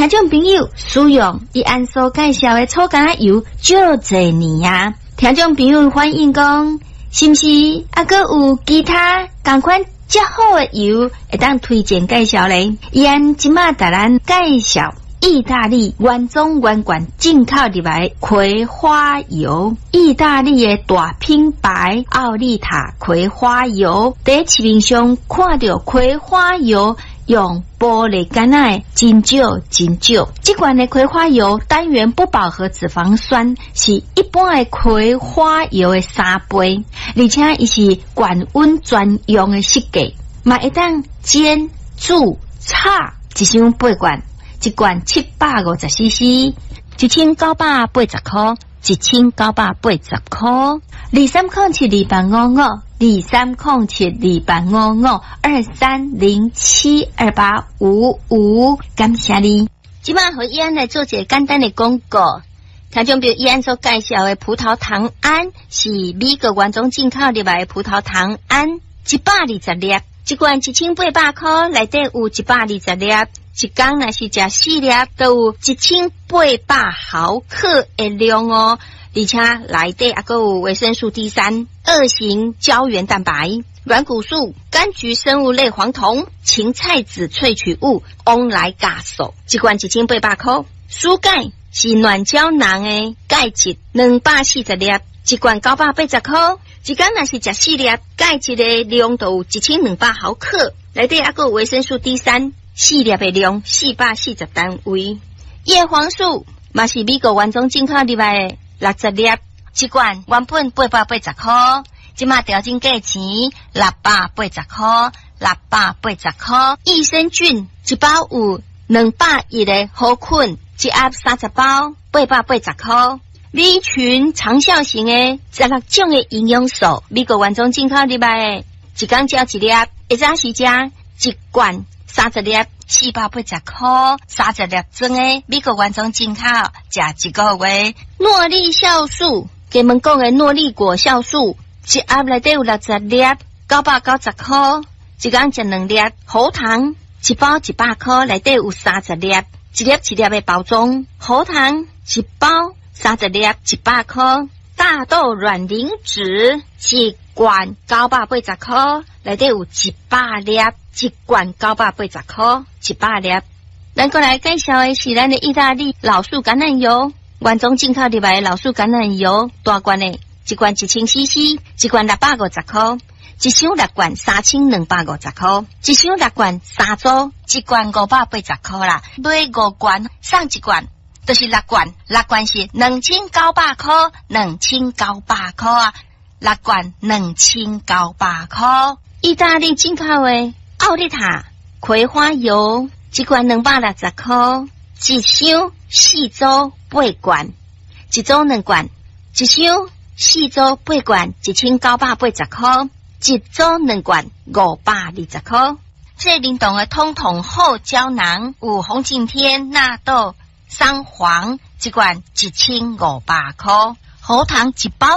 听众朋友使用伊安所介绍的草橄榄油就侪年啊，听众朋友反映讲，是不是还阁有其他同款较好的油会当推荐介绍咧？伊安即马带咱介绍意大利原装原罐进口入来葵花油，意大利的大品牌奥利塔葵花油，在市面上看到葵花油用玻璃干奶真少真少。这款的葵花油单元不饱和脂肪酸是一般的葵花油的3倍，而且伊是高温专用的设计，嘛会当煎、煮、炒一箱8罐。一罐750cc，1980块，1980块，2307285523072855，感谢你。今晚和依安来做一个简单的广告。听众朋友，依安所介绍的葡萄糖胺是美国原装进口入来的葡萄糖胺，120粒，一罐1800块，内底有120粒。一天若是食4粒，都有1800毫克的量哦，而且内底还有维生素 D3、2型胶原蛋白、软骨素、柑橘生物类黄酮、芹菜籽萃取物、翁来酵素，一罐1800块。蔬钙是软胶囊的钙质240粒，一罐980块。一天若是食4粒，钙质的量都有1200毫克，内底还有维生素 D3。4粒的量440单位，叶黄素嘛是美国原装进口入来的60粒，一罐原本880块，即马调整价钱680块，680块。益生菌一包有201个好菌，一盒30包，880块。B 群长效型的16种的营养素，美国原装进口入来的，一天食1粒，一早时食一罐。30粒480块，30粒装的美国原装进口，食1个月。诺丽酵素，给们讲的诺丽果酵素，一盒内底有60粒，990块，一天食2粒。喉糖一包100块，内底有30粒，一粒一粒的包装。喉糖一包30粒100块。大豆卵磷脂一罐980块，内底有100粒，一罐980块，100粒。咱过来介绍的是咱的意大利老树橄榄油，原装进口入来的老树橄榄油，大罐的，一罐1000cc，一罐650块，一箱6罐3250块，一箱6罐3组，一罐580块啦，买5罐送1罐。就是6罐，6罐是2900块，2900块啊，6罐2900块。意大利进口的奥利塔葵花油，一罐260块，一箱4组8罐，一组2罐，一箱4组8罐，1980块，一组2罐520块。这灵动的通通后胶囊有红景天、纳豆。桑黄一罐1500块，喉糖一包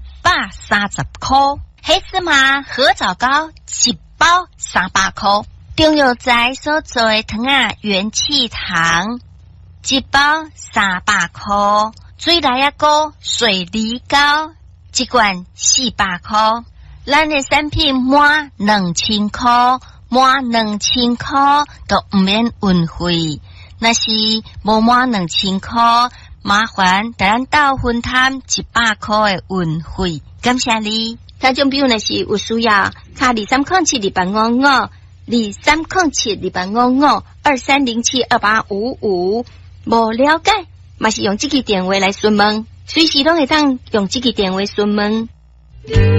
130块，黑芝麻合枣糕一包300块，中药材所做的糖啊元气糖一包300块，水来啊糕水梨糕一罐400块，咱的产品满2000块，满2000块都唔免运费。那是无满2000块，麻烦带咱到分摊100块的运费，感谢你。听众朋友，若是有需要，卡2307285523072855，无了解，嘛是用这个电话来询问，随时拢会当用这个电话询问。